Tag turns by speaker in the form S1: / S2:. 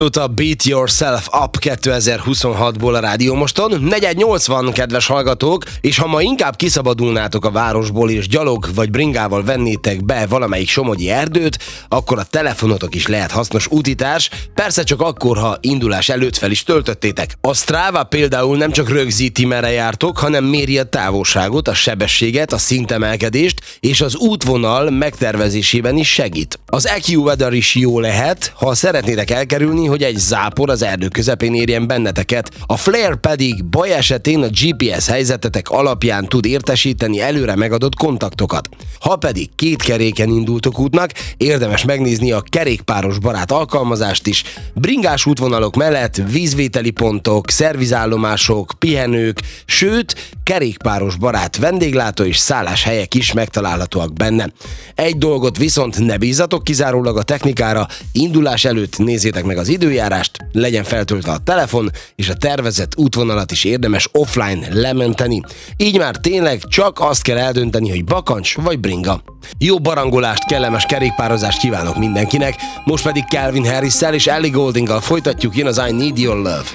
S1: A Beat Yourself Up 2026-ból a Rádió Moston. 480, kedves hallgatók, és ha ma inkább kiszabadulnátok a városból és gyalog vagy bringával vennétek be valamelyik somogyi erdőt, akkor a telefonotok is lehet hasznos útitárs, persze csak akkor, ha indulás előtt fel is töltöttétek. A Strava például nem csak rögzíti, merre jártok, hanem méri a távolságot, a sebességet, a szintemelkedést, és az útvonal megtervezésében is segít. Az AccuWeather is jó lehet, ha szeretnétek elkerülni, hogy egy zápor az erdő közepén érjen benneteket. A Flare pedig baj esetén a GPS helyzetetek alapján tud értesíteni előre megadott kontaktokat. Ha pedig két keréken indultok útnak, érdemes megnézni a kerékpáros barát alkalmazást is. Bringás útvonalok mellett vízvételi pontok, szervizállomások, pihenők, sőt, kerékpáros barát vendéglátó és szálláshelyek is megtalálhatóak benne. Egy dolgot viszont ne bízzatok kizárólag a technikára, indulás előtt nézzétek meg az időjárást, legyen feltöltve a telefon, és a tervezett útvonalat is érdemes offline lementeni. Így már tényleg csak azt kell eldönteni, hogy bakancs vagy bringa. Jó barangolást, kellemes kerékpározást kívánok mindenkinek, most pedig Calvin Harris-szel és Ellie Gouldinggal folytatjuk, jön az I Need Your Love.